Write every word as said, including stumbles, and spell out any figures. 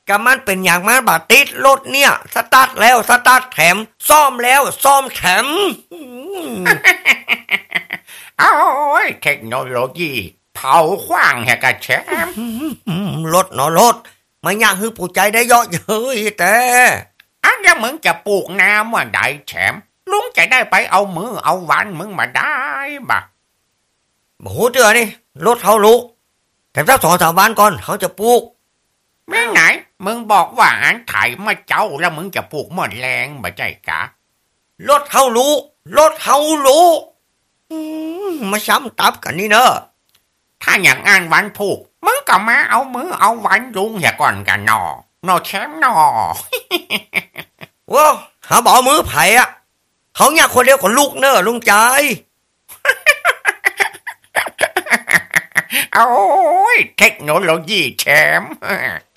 ก็มันเป็นอย่างมันบาดติดรถเนี่ยสตาร์ทแล้วสตาร์ทแถมซ่อมแล้วซ่อมแถมโอ้ยเทคโนโลยีเผาขว้างแฮกะแชมรถเนาะรถไม่อยากให้ผู้ใจได้เยอะเย้ยแต่อันเดี๋ยวมึงจะปลูกน้ำว่าได้แชมลุงจะได้ไปเอามือเอาวันมึงมาได้บ่ะโอ้โหเตือนี่รถเขาลุกแต่ถ้าสองสามวันก่อนเขาจะปลูกแม่ไหนมึงบอกว่าอันไถมาเจ้าแล้วมึงจะปลูกหมดแรงบ่ใจกะรถเขาลุกรถเขาลุกมาซ้ำตับกันนี่เนอะถ้าอย่างงานวันผูกมึงก็มาเอามือเอาวันลุงอย่าก่อนกันนอนอแชมนอว้าหาบ่อมือไผ่อะเขาอยากคนเดียวกับลูกเนอะลุงใจโอ้ยเทคโนโลยีแชม